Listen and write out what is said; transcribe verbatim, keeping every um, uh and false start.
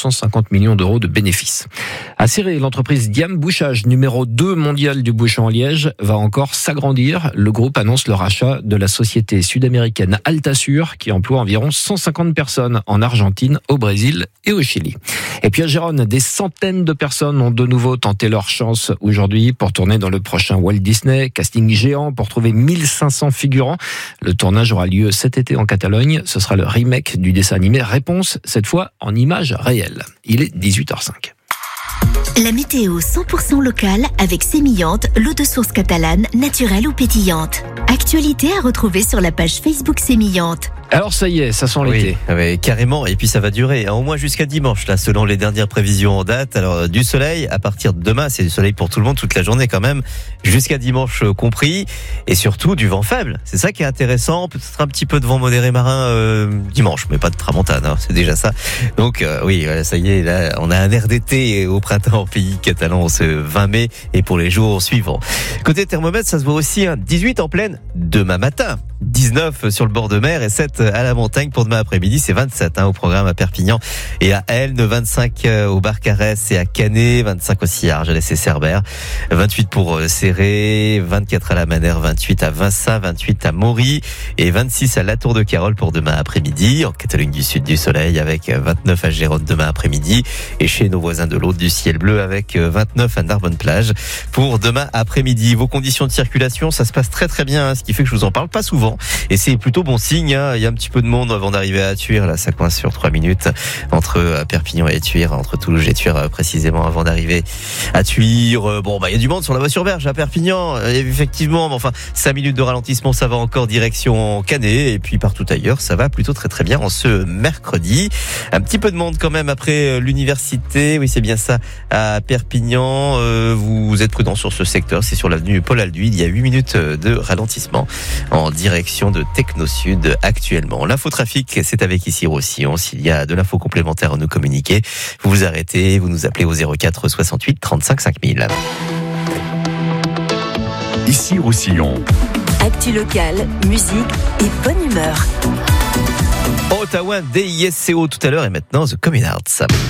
cent cinquante millions d'euros de bénéfices. À Ciré, l'entreprise Diam Bouchage, numéro deux mondial du bouchon en liège, va encore s'agrandir. Le groupe annonce le rachat de la société sud-américaine Altasur, qui emploie environ cent cinquante personnes en Argentine, au Brésil et au Chili. Et puis à Gérone, des centaines de personnes ont de nouveau tenté leur chance aujourd'hui pour tourner dans le prochain Walt Disney. Casting géant pour trouver mille cinq cents figurants. Le tournage aura lieu cet été en Catalogne. Ce sera le remake du dessin animé Réponse, cette fois en images réelles. Il est dix-huit heures cinq. La météo cent pour cent locale avec Sémillante, l'eau de source catalane, naturelle ou pétillante. Actualité à retrouver sur la page Facebook Sémillante. Alors ça y est, ça sent l'été. Oui, oui, carrément. Et puis ça va durer hein, au moins jusqu'à dimanche, là, selon les dernières prévisions en date. Alors du soleil à partir de demain, c'est du soleil pour tout le monde toute la journée quand même, jusqu'à dimanche euh, compris, et surtout du vent faible. C'est ça qui est intéressant. Peut-être un petit peu de vent modéré marin euh, dimanche, mais pas de tramontane. Hein, c'est déjà ça. Donc euh, oui, voilà, ça y est, là, on a un air d'été au printemps au pays catalan ce vingt mai et pour les jours suivants. Côté thermomètre, ça se voit aussi hein, dix-huit en pleine demain matin. dix-neuf sur le bord de mer et sept à la montagne pour demain après-midi. C'est vingt-sept hein, au programme à Perpignan et à Elne, vingt-cinq au Barcarès et à Canet, vingt-cinq aussi à Argelès et Cerbère, vingt-huit pour Céré, vingt-quatre à la Manère, vingt-huit à Vinça, vingt-huit à Maury et vingt-six à la Tour de Carol pour demain après-midi. En Catalogne du Sud du soleil avec vingt-neuf à Gérone demain après-midi et chez nos voisins de l'autre du ciel bleu avec vingt-neuf à Narbonne-Plage pour demain après-midi. Vos conditions de circulation, ça se passe très très bien, hein, ce qui fait que je vous en parle pas souvent. Et c'est plutôt bon signe, hein. Il y a un petit peu de monde avant d'arriver à Thuir. Là, ça coince sur trois minutes entre Perpignan et Thuir, entre Toulouse et Thuir précisément avant d'arriver à Thuir. Bon, bah, il y a du monde sur la voie sur Berge à Perpignan, effectivement. Mais enfin, cinq minutes de ralentissement, ça va encore direction Canet. Et puis partout ailleurs, ça va plutôt très très bien en ce mercredi. Un petit peu de monde quand même après l'université. Oui, c'est bien ça à Perpignan. Euh, vous êtes prudent sur ce secteur. C'est sur l'avenue Paul Alduy. Il y a huit minutes de ralentissement en direction de Techno Sud actuellement. L'infotrafic, c'est avec ici Roussillon. S'il y a de l'info complémentaire à nous communiquer, vous vous arrêtez, vous nous appelez au zéro quatre soixante-huit trente-cinq cinq mille. Ici Roussillon. Actu locale, musique et bonne humeur. Ottawa, D I S C O tout à l'heure et maintenant The Communards.